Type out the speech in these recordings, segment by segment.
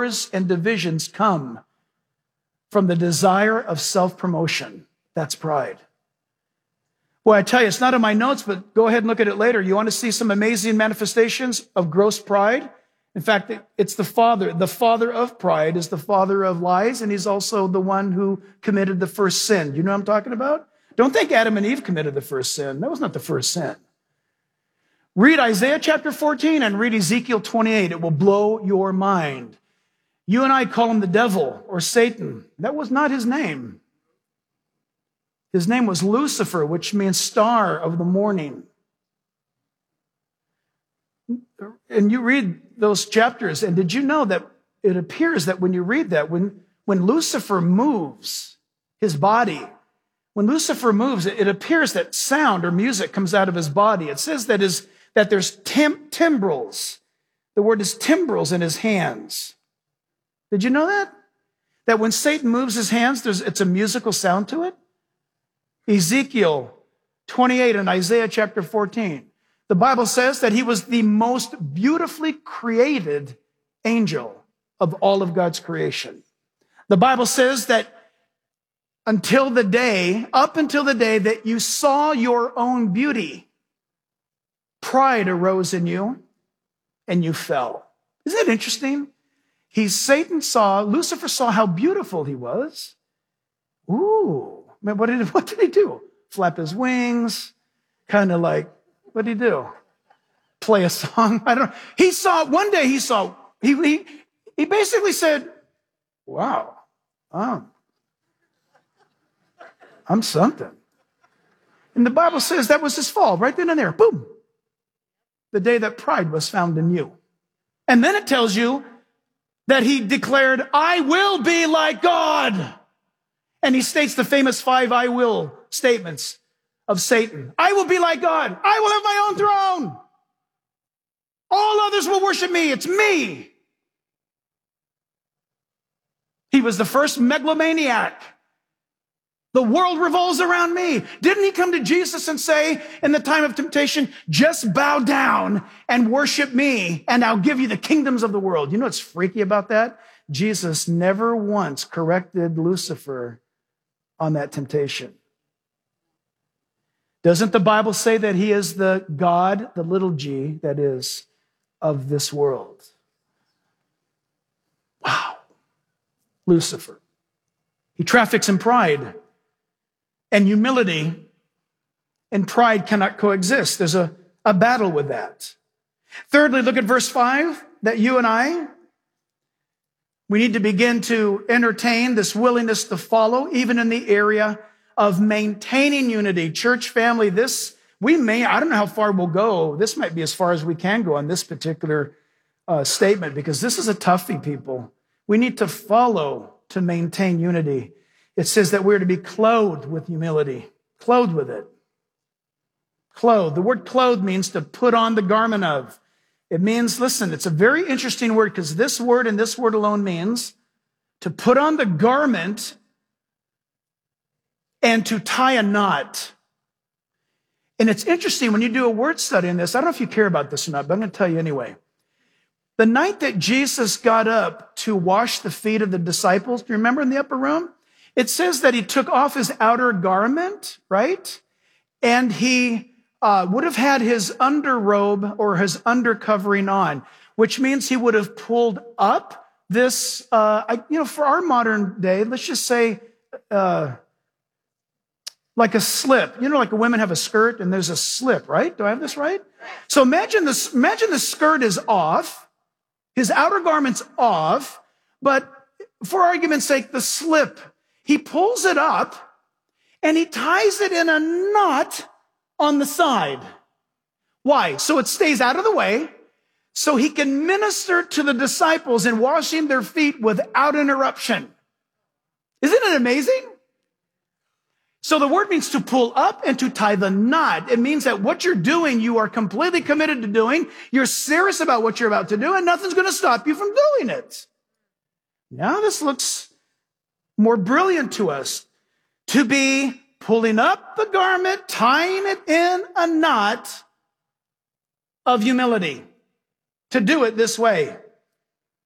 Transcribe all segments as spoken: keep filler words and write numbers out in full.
wars and divisions come from the desire of self-promotion. That's pride. Well, I tell you, it's not in my notes, but go ahead and look at it later. You want to see some amazing manifestations of gross pride? In fact, it's the father. The father of pride is the father of lies, and he's also the one who committed the first sin. You know what I'm talking about? Don't think Adam and Eve committed the first sin. That was not the first sin. Read Isaiah chapter fourteen and read Ezekiel twenty-eight. It will blow your mind. You and I call him the devil or Satan. That was not his name. His name was Lucifer, which means star of the morning. And you read those chapters, and did you know that it appears that when you read that, when, when Lucifer moves his body, when Lucifer moves, it, it appears that sound or music comes out of his body. It says that, his, that there's tim, timbrels. The word is timbrels in his hands. Did you know that? That when Satan moves his hands, there's, it's a musical sound to it? Ezekiel twenty-eight and Isaiah chapter fourteen. The Bible says that he was the most beautifully created angel of all of God's creation. The Bible says that until the day, up until the day that you saw your own beauty, pride arose in you and you fell. Isn't that interesting? He, Satan saw, Lucifer saw how beautiful he was. Ooh. What did, what did he do? Flap his wings, kind of like, what did he do? Play a song? I don't know. He saw, one day he saw, he, he, he basically said, wow, um, I'm something. And the Bible says that was his fall, right then and there. Boom. The day that pride was found in you. And then it tells you that he declared, I will be like God. And he states the famous five I will statements of Satan. I will be like God. I will have my own throne. All others will worship me. It's me. He was the first megalomaniac. The world revolves around me. Didn't he come to Jesus and say in the time of temptation, just bow down and worship me and I'll give you the kingdoms of the world? You know what's freaky about that? Jesus never once corrected Lucifer on that temptation. Doesn't the Bible say that he is the God, the little g, that is, of this world? Wow. Lucifer. He traffics in pride and humility, and pride cannot coexist. There's a, a battle with that. Thirdly, look at verse five, that you and I, we need to begin to entertain this willingness to follow, even in the area of maintaining unity. Church family, this, we may, I don't know how far we'll go. This might be as far as we can go on this particular uh, statement, because this is a toughie, people. We need to follow to maintain unity. It says that we're to be clothed with humility, clothed with it. Clothed. The word clothed means to put on the garment of. It means, listen, it's a very interesting word, because this word and this word alone means to put on the garment and to tie a knot. And it's interesting when you do a word study in this. I don't know if you care about this or not, but I'm going to tell you anyway. The night that Jesus got up to wash the feet of the disciples, do you remember in the upper room? It says that he took off his outer garment, right? And he uh, would have had his underrobe or his undercovering on, which means he would have pulled up this, uh, I, you know, for our modern day, let's just say, uh, like a slip. You know, like women have a skirt and there's a slip, right? Do I have this right? So imagine this, imagine the skirt is off, his outer garment's off, but for argument's sake, the slip, he pulls it up and he ties it in a knot on the side. Why? So it stays out of the way, so he can minister to the disciples in washing their feet without interruption. Isn't it amazing? So the word means to pull up and to tie the knot. It means that what you're doing, you are completely committed to doing. You're serious about what you're about to do, and nothing's going to stop you from doing it. Now this looks more brilliant to us. To be pulling up the garment, tying it in a knot of humility. To do it this way.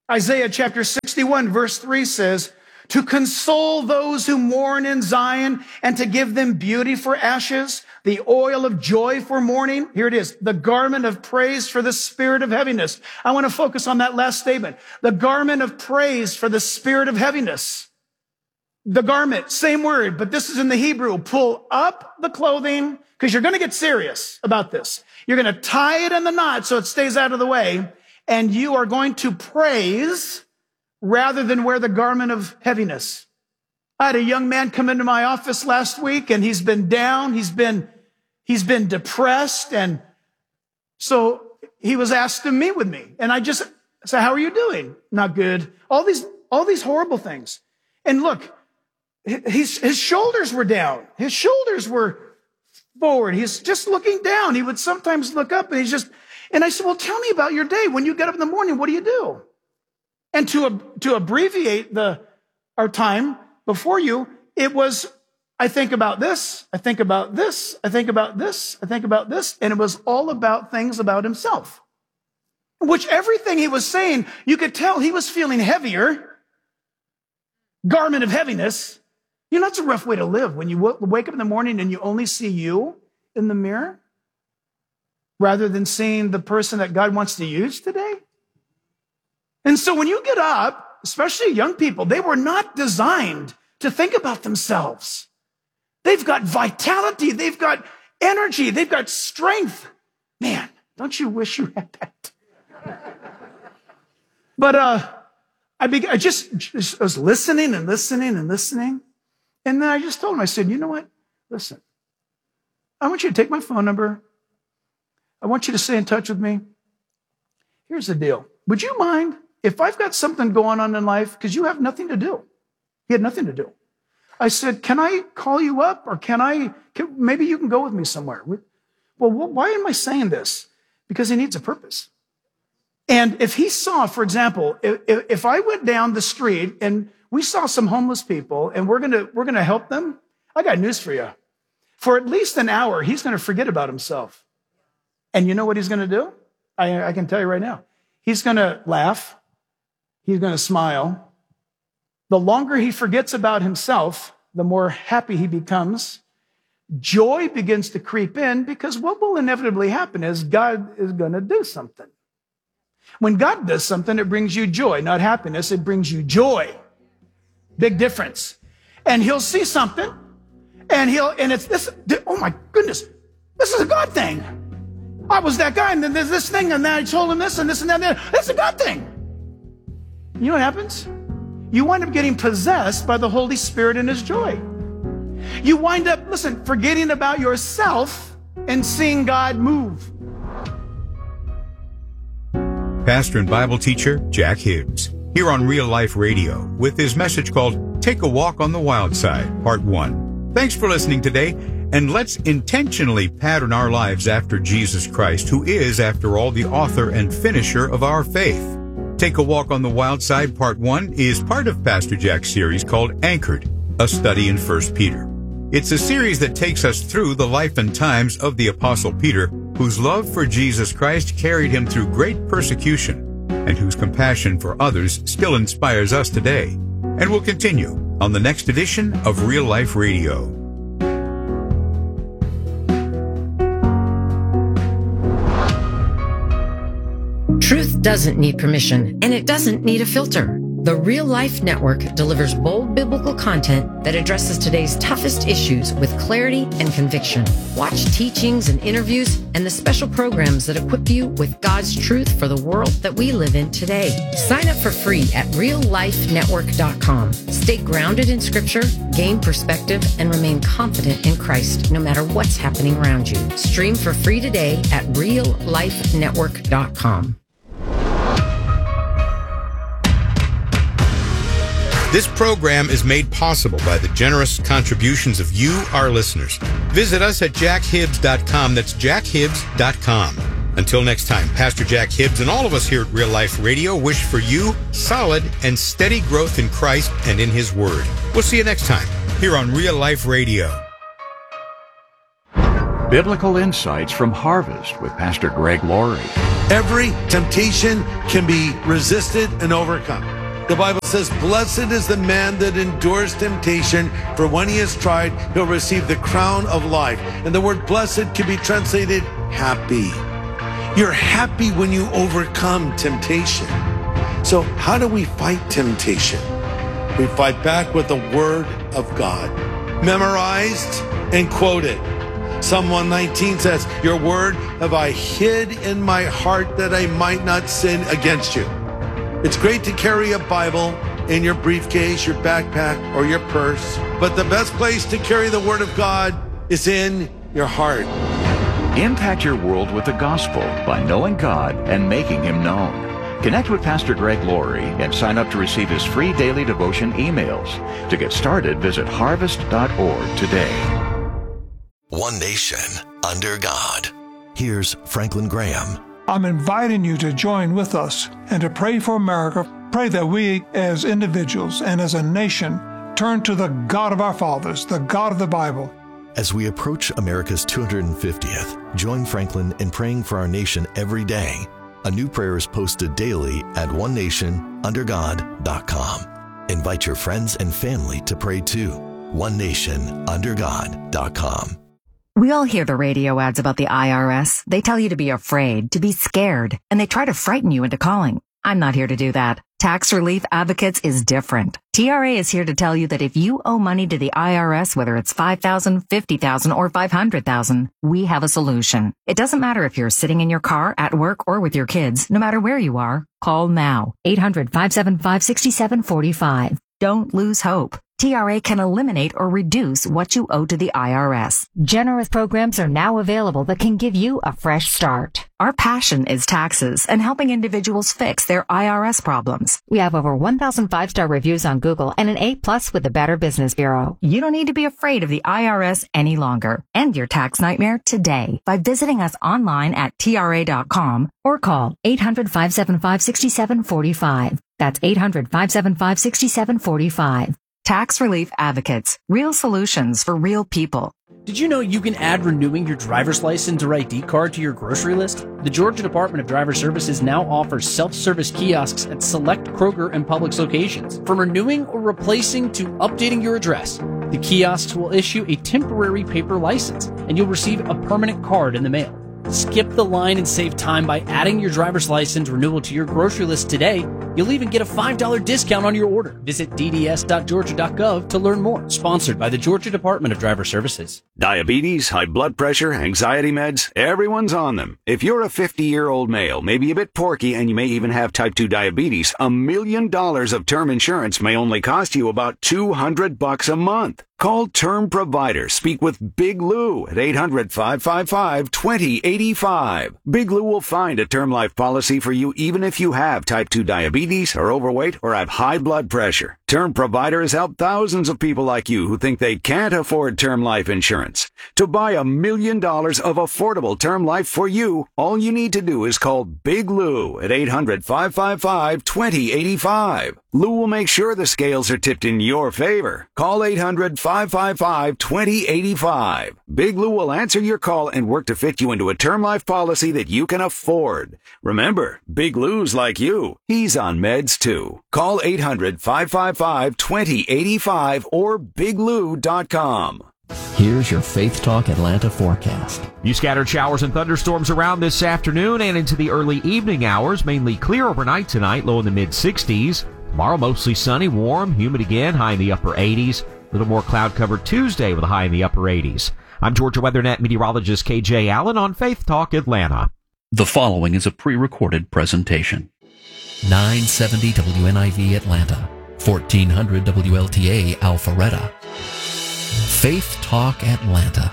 Isaiah chapter sixty-one, verse three says, to console those who mourn in Zion and to give them beauty for ashes, the oil of joy for mourning. Here it is, the garment of praise for the spirit of heaviness. I want to focus on that last statement. The garment of praise for the spirit of heaviness. The garment, same word, but this is in the Hebrew. Pull up the clothing, because you're going to get serious about this. You're going to tie it in the knot so it stays out of the way, and you are going to praise rather than wear the garment of heaviness. I had a young man come into my office last week, and he's been down, he's been, he's been depressed, and so he was asked to meet with me. And I just said, how are you doing? Not good. All these, all these horrible things. And look, his, his shoulders were down. His shoulders were forward. He's just looking down. He would sometimes look up, and he's just, and I said, well, tell me about your day. When you get up in the morning, what do you do? And to, to abbreviate the, our time before you, it was, I think about this, I think about this, I think about this, I think about this, and it was all about things about himself. Which everything he was saying, you could tell he was feeling heavier, garment of heaviness. You know, that's a rough way to live when you wake up in the morning and you only see you in the mirror rather than seeing the person that God wants to use today. And so when you get up, especially young people, they were not designed to think about themselves. They've got vitality. They've got energy. They've got strength. Man, don't you wish you had that? But uh, I, be, I just, just I was listening and listening and listening. And then I just told him, I said, you know what? Listen, I want you to take my phone number. I want you to stay in touch with me. Here's the deal. Would you mind if I've got something going on in life, because you have nothing to do? He had nothing to do. I said, can I call you up, or can I, can, maybe you can go with me somewhere? Well, why am I saying this? Because he needs a purpose. And if he saw, for example, if, if I went down the street and we saw some homeless people and we're going to, we're going to help them, I got news for you. For at least an hour, he's going to forget about himself. And you know what he's going to do? I, I can tell you right now. He's going to laugh. He's going to smile. The longer he forgets about himself, the more happy he becomes. Joy begins to creep in, because what will inevitably happen is God is going to do something. When God does something, it brings you joy, not happiness. It brings you joy. Big difference. And he'll see something, and he'll, and it's this, oh my goodness, this is a God thing. I was that guy, and then there's this thing, and then I told him this, and this, and that, and that. That's a God thing. You know what happens? You wind up getting possessed by the Holy Spirit and his joy. You wind up, listen, forgetting about yourself and seeing God move. Pastor and Bible teacher Jack Hibbs, here on Real Life Radio, with his message called Take a Walk on the Wild Side, Part one. Thanks for listening today, and let's intentionally pattern our lives after Jesus Christ, who is, after all, the author and finisher of our faith. Take a Walk on the Wild Side, Part one, is part of Pastor Jack's series called Anchored, a study in First Peter. It's a series that takes us through the life and times of the Apostle Peter, whose love for Jesus Christ carried him through great persecution, and whose compassion for others still inspires us today. And we'll continue on the next edition of Real Life Radio. Truth doesn't need permission, and it doesn't need a filter. The Real Life Network delivers bold biblical content that addresses today's toughest issues with clarity and conviction. Watch teachings and interviews and the special programs that equip you with God's truth for the world that we live in today. Sign up for free at real life network dot com. Stay grounded in Scripture, gain perspective, and remain confident in Christ no matter what's happening around you. Stream for free today at real life network dot com. This program is made possible by the generous contributions of you, our listeners. Visit us at jack hibbs dot com. That's jack hibbs dot com. Until next time, Pastor Jack Hibbs and all of us here at Real Life Radio wish for you solid and steady growth in Christ and in His Word. We'll see you next time here on Real Life Radio. Biblical Insights from Harvest with Pastor Greg Laurie. Every temptation can be resisted and overcome. The Bible says, blessed is the man that endures temptation, for when he has tried, he'll receive the crown of life. And the word blessed can be translated happy. You're happy when you overcome temptation. So how do we fight temptation? We fight back with the Word of God, memorized and quoted. Psalm one nineteen says, your word have I hid in my heart that I might not sin against you. It's great to carry a Bible in your briefcase, your backpack, or your purse, but the best place to carry the Word of God is in your heart. Impact your world with the gospel by knowing God and making Him known. Connect with Pastor Greg Laurie and sign up to receive his free daily devotion emails. To get started, visit harvest dot org today. One nation under God. Here's Franklin Graham. I'm inviting you to join with us and to pray for America. Pray that we as individuals and as a nation turn to the God of our fathers, the God of the Bible. As we approach America's two hundred fiftieth, join Franklin in praying for our nation every day. A new prayer is posted daily at one nation under god dot com. Invite your friends and family to pray too. one nation under god dot com. We all hear the radio ads about the I R S. They tell you to be afraid, to be scared, and they try to frighten you into calling. I'm not here to do that. Tax Relief Advocates is different. T R A is here to tell you that if you owe money to the I R S, whether it's five thousand dollars, fifty thousand dollars, or five hundred thousand dollars, we have a solution. It doesn't matter if you're sitting in your car, at work, or with your kids. No matter where you are, call now. eight hundred, five seven five, six seven four five. Don't lose hope. T R A can eliminate or reduce what you owe to the I R S. Generous programs are now available that can give you a fresh start. Our passion is taxes and helping individuals fix their I R S problems. We have over one thousand five-star reviews on Google and an A plus with the Better Business Bureau. You don't need to be afraid of the I R S any longer. End your tax nightmare today by visiting us online at T R A dot com or call eight hundred, five seven five, six seven four five. That's eight hundred, five seven five, six seven four five. Tax Relief Advocates. Real solutions for real people. Did you know you can add renewing your driver's license or I D card to your grocery list? The Georgia Department of Driver Services now offers self-service kiosks at select Kroger and Publix locations. From renewing or replacing to updating your address, the kiosks will issue a temporary paper license, and you'll receive a permanent card in the mail. Skip the line and save time by adding your driver's license renewal to your grocery list today. You'll even get a five dollars discount on your order. Visit d d s dot georgia dot gov to learn more. Sponsored by the Georgia Department of Driver Services. Diabetes, high blood pressure, anxiety meds, everyone's on them. If you're a fifty-year-old male, maybe a bit porky, and you may even have type two diabetes, a million dollars of term insurance may only cost you about two hundred bucks a month. Call Term Provider. Speak with Big Lou at eight hundred, five five five, two zero eight five. Big Lou will find a term life policy for you even if you have type two diabetes, are overweight, or have high blood pressure. Term Provider has helped thousands of people like you who think they can't afford term life insurance. To buy a million dollars of affordable term life for you, all you need to do is call Big Lou at eight hundred, five five five, two zero eight five. Lou will make sure the scales are tipped in your favor. Call eight hundred, five five five, two zero eight five. Big Lou will answer your call and work to fit you into a term life policy that you can afford. Remember, Big Lou's like you. He's on meds too. Call eight hundred, five five five, two zero eight five or big lou dot com. Here's your Faith Talk Atlanta forecast. You scattered showers and thunderstorms around this afternoon and into the early evening hours. Mainly clear overnight tonight, low in the mid sixties. Tomorrow, mostly sunny, warm, humid again, high in the upper eighties. A little more cloud-covered Tuesday with a high in the upper eighties. I'm Georgia WeatherNet meteorologist K J Allen on Faith Talk Atlanta. The following is a pre-recorded presentation. nine seventy W N I V Atlanta, fourteen hundred W L T A Alpharetta. Faith Talk Atlanta.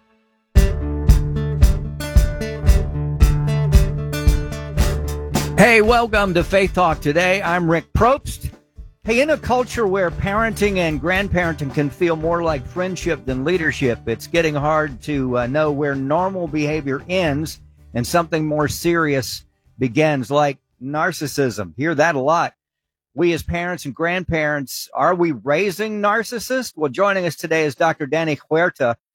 Hey, welcome to Faith Talk Today. I'm Rick Probst. Hey, in a culture where parenting and grandparenting can feel more like friendship than leadership, it's getting hard to uh, know where normal behavior ends and something more serious begins, like narcissism. Hear that a lot. We as parents and grandparents, are we raising narcissists? Well, joining us today is Doctor Danny Huerta.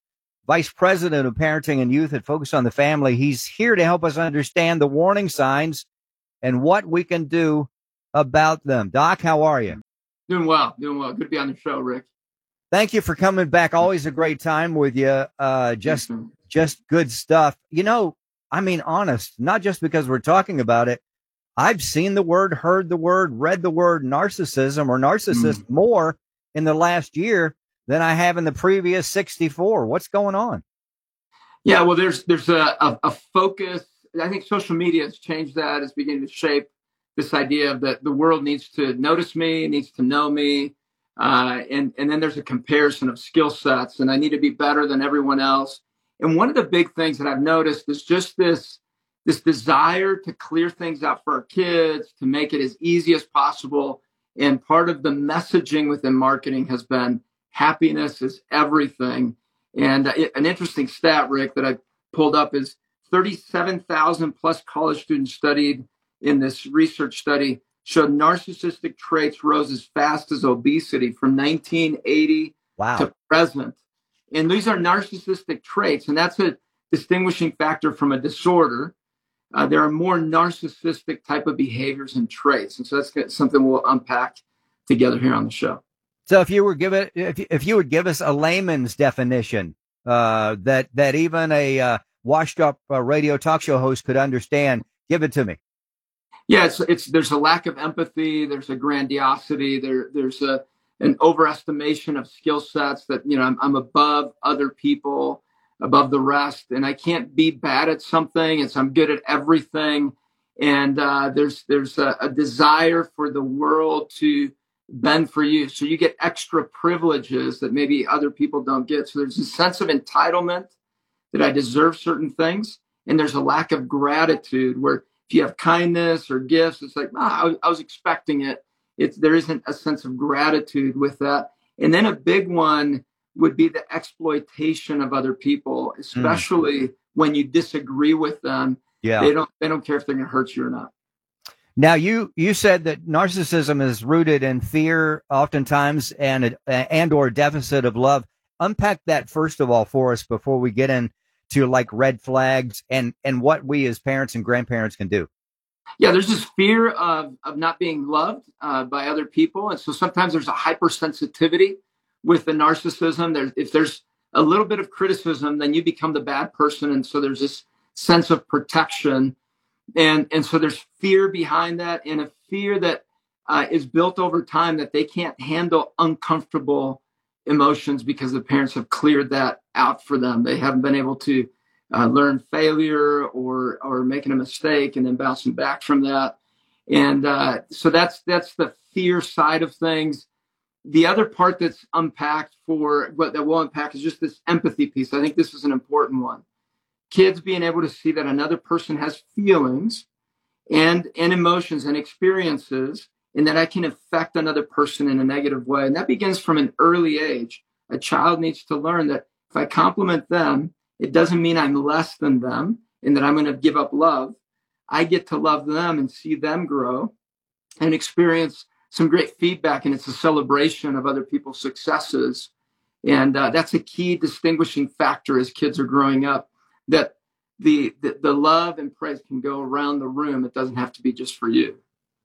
Vice President of Parenting and Youth at Focus on the Family. He's here to help us understand the warning signs and what we can do about them. Doc, how are you? Doing well, doing well. Good to be on the show, Rick. Thank you for coming back. Always a great time with you. Uh, just, just good stuff. You know, I mean, honest, not just because we're talking about it. I've seen the word, heard the word, read the word narcissism or narcissist mm. more in the last year than I have in the previous sixty-four. What's going on? Yeah, well, there's there's a, a, a focus. I think social media has changed that. It's beginning to shape this idea of that the world needs to notice me, needs to know me. Uh, and, and then there's a comparison of skill sets, and I need to be better than everyone else. And one of the big things that I've noticed is just this, this desire to clear things out for our kids, to make it as easy as possible. And part of the messaging within marketing has been happiness is everything. And uh, an interesting stat, Rick, that I pulled up is thirty-seven thousand plus college students studied in this research study showed narcissistic traits rose as fast as obesity from nineteen eighty wow. to present. And these are narcissistic traits, and that's a distinguishing factor from a disorder. Uh, there are more narcissistic type of behaviors and traits. And so that's something we'll unpack together here on the show. So if you were give it, if you, if you would give us a layman's definition uh, that that even a uh, washed up uh, radio talk show host could understand, give it to me. Yeah, it's it's there's a lack of empathy. There's a grandiosity. There there's a an overestimation of skill sets that, you know, I'm, I'm above other people, above the rest, and I can't be bad at something. It's I'm good at everything, and uh, there's there's a, a desire for the world to bend for you, so you get extra privileges that maybe other people don't get. So there's a sense of entitlement that I deserve certain things, and there's a lack of gratitude where if you have kindness or gifts, it's like, ah, I, I was expecting it. It's there isn't a sense of gratitude with that. And then a big one would be the exploitation of other people, especially mm. when you disagree with them. Yeah. They don't they don't care if they're going to hurt you or not. Now, you you said that narcissism is rooted in fear oftentimes and and or deficit of love. Unpack that first of all for us before we get into like red flags and, and what we as parents and grandparents can do. Yeah, there's this fear of, of not being loved uh, by other people. And so sometimes there's a hypersensitivity with the narcissism. There, if there's a little bit of criticism, then you become the bad person. And so there's this sense of protection. And, and so there's fear behind that, and a fear that uh, is built over time that they can't handle uncomfortable emotions because the parents have cleared that out for them. They haven't been able to uh, learn failure or or making a mistake and then bouncing back from that. And uh, so that's that's the fear side of things. The other part that's unpacked for what that we'll unpack is just this empathy piece. I think this is an important one. Kids being able to see that another person has feelings and, and emotions and experiences, and that I can affect another person in a negative way. And that begins from an early age. A child needs to learn that if I compliment them, it doesn't mean I'm less than them and that I'm going to give up love. I get to love them and see them grow and experience some great feedback. And it's a celebration of other people's successes. And uh, that's a key distinguishing factor as kids are growing up, that the, the the love and praise can go around the room. It doesn't have to be just for you.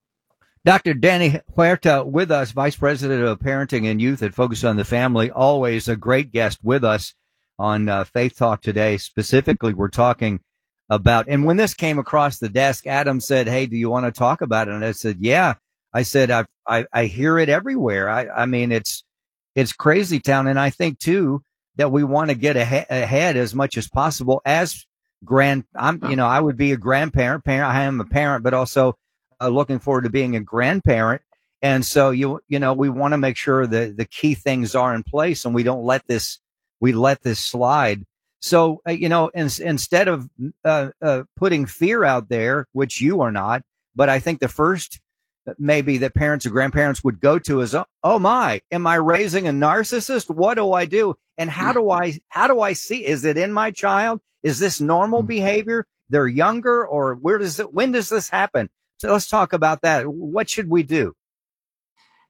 Doctor Danny Huerta with us, Vice President of Parenting and Youth at Focus on the Family. Always a great guest with us on uh, Faith Talk today. Specifically, we're talking about, and when this came across the desk, Adam said, hey, do you want to talk about it? And I said, yeah. I said, I I, I hear it everywhere. I, I mean, it's it's crazy town. And I think, too, that we want to get ahe- ahead as much as possible as grand. I'm, you know, I would be a grandparent, parent. I am a parent, but also uh, looking forward to being a grandparent. And so, you, you know, we want to make sure that the key things are in place and we don't let this, we let this slide. So, uh, you know, in, instead of uh, uh, putting fear out there, which you are not, but I think the first maybe that parents or grandparents would go to is, oh my, am I raising a narcissist? What do I do? And how do I, how do I see, is it in my child? Is this normal behavior? They're younger, or where does it, when does this happen? So let's talk about that. What should we do?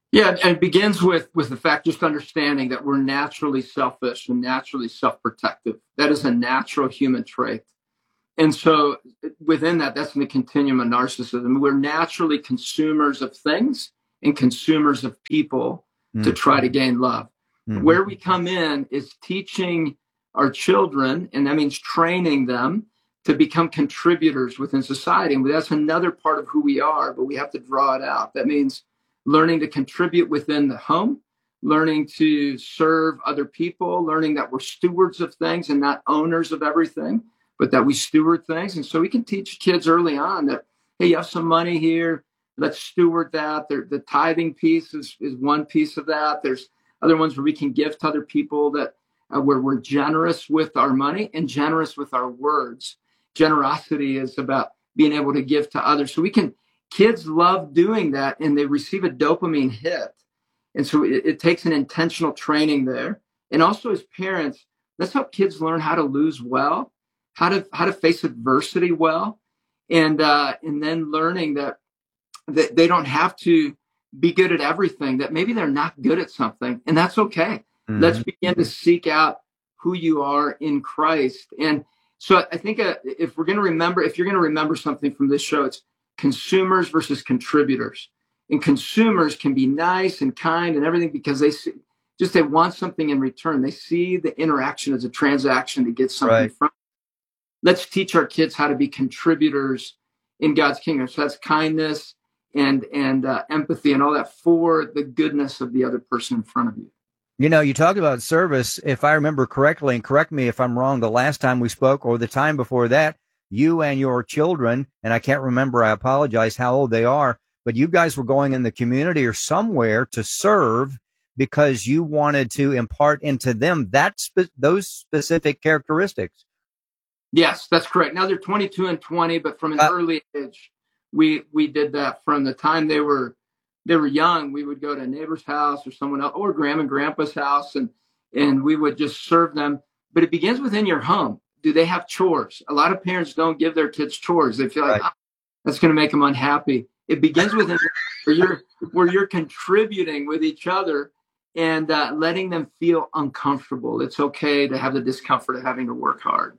Yeah, and it begins with with the fact, just understanding that we're naturally selfish and naturally self-protective. That is a natural human trait. And so within that, that's in the continuum of narcissism. We're naturally consumers of things and consumers of people mm-hmm. to try to gain love. Mm-hmm. Where we come in is teaching our children, and that means training them to become contributors within society. And that's another part of who we are, but we have to draw it out. That means learning to contribute within the home, learning to serve other people, learning that we're stewards of things and not owners of everything, but that we steward things. And so we can teach kids early on that, hey, you have some money here, let's steward that. The, the tithing piece is, is one piece of that. There's other ones where we can give to other people, that uh, where we're generous with our money and generous with our words. Generosity is about being able to give to others. So we can, kids love doing that, and they receive a dopamine hit. And so it, it takes an intentional training there. And also as parents, let's help kids learn how to lose well, how to how to face adversity well, and uh, and then learning that, that they don't have to be good at everything, that maybe they're not good at something, and that's okay. Mm-hmm. Let's begin to seek out who you are in Christ. And so I think uh, if we're going to remember, if you're going to remember something from this show, it's consumers versus contributors. And consumers can be nice and kind and everything because they see, just they want something in return. They see the interaction as a transaction to get something right. from. Let's teach our kids how to be contributors in God's kingdom. So that's kindness and and uh, empathy and all that for the goodness of the other person in front of you. You know, you talked about service. If I remember correctly, and correct me if I'm wrong, the last time we spoke or the time before that, you and your children, and I can't remember, I apologize how old they are, but you guys were going in the community or somewhere to serve because you wanted to impart into them that spe- those specific characteristics. Yes, that's correct. Now they're twenty-two and twenty, but from an uh, early age, we we did that from the time they were they were young. We would go to a neighbor's house or someone else, or grandma and grandpa's house, and and we would just serve them. But it begins within your home. Do they have chores? A lot of parents don't give their kids chores. They feel like, right. oh, that's going to make them unhappy. It begins with where you're where you're contributing with each other and uh, letting them feel uncomfortable. It's okay to have the discomfort of having to work hard.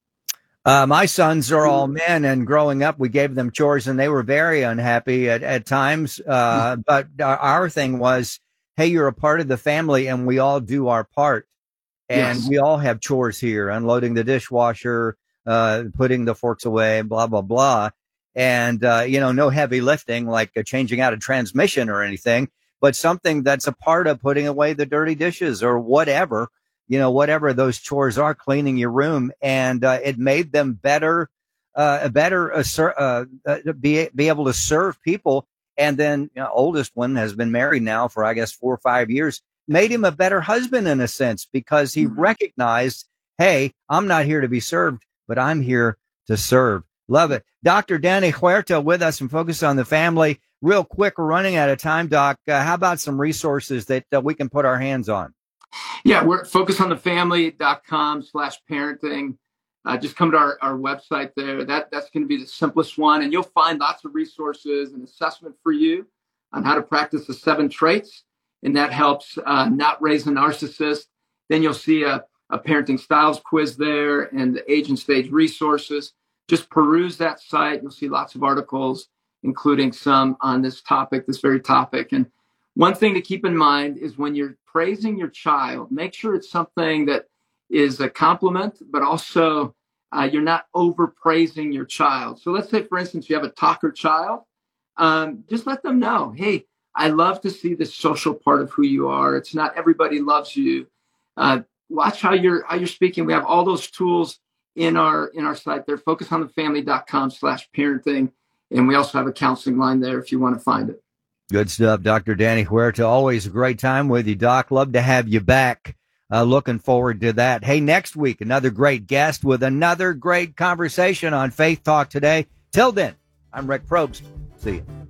Uh, my sons are all men, and growing up, we gave them chores, and they were very unhappy at, at times. Uh, but our, our thing was, hey, you're a part of the family, and we all do our part. And yes. we all have chores here, unloading the dishwasher, uh, putting the forks away, blah, blah, blah. And, uh, you know, no heavy lifting like uh, changing out a transmission or anything, but something that's a part of putting away the dirty dishes or whatever, you know, whatever those chores are, cleaning your room. And uh, it made them better, uh, better uh, uh, uh, be, be able to serve people. And then, you know, oldest one has been married now for, I guess, four or five years. Made him a better husband in a sense, because he recognized, hey, I'm not here to be served, but I'm here to serve. Love it. Doctor Danny Huerta with us from Focus on the Family. Real quick, we're running out of time, Doc. Uh, how about some resources that uh, we can put our hands on? Yeah, we're at focus on the family dot com slash parenting. Uh, just come to our, our website there. That That's going to be the simplest one. And you'll find lots of resources and assessment for you on how to practice the seven traits. And that helps uh, not raise a narcissist. Then you'll see a, a parenting styles quiz there and the age and stage resources. Just peruse that site. You'll see lots of articles, including some on this topic, this very topic. And one thing to keep in mind is when you're praising your child, make sure it's something that is a compliment, but also uh, you're not overpraising your child. So let's say, for instance, you have a talker child. Um, just let them know, hey, I love to see the social part of who you are. It's not everybody loves you. Uh, watch how you're how you're speaking. We have all those tools in our in our site there, focus on the family dot com slash parenting. And we also have a counseling line there if you want to find it. Good stuff. Doctor Danny Huerta, always a great time with you, Doc. Love to have you back. Uh, looking forward to that. Hey, next week, another great guest with another great conversation on Faith Talk Today. Till then, I'm Rick Probst. See you.